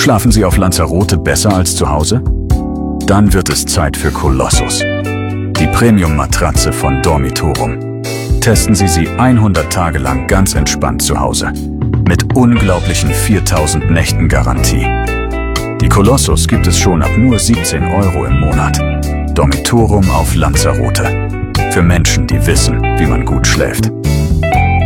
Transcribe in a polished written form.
Schlafen Sie auf Lanzarote besser als zu Hause? Dann wird es Zeit für Colossus, die Premium-Matratze von Dormitorum. Testen Sie sie 100 Tage lang ganz entspannt zu Hause. Mit unglaublichen 4000 Nächten Garantie. Die Colossus gibt es schon ab nur 17 € im Monat. Dormitorum auf Lanzarote. Für Menschen, die wissen, wie man gut schläft.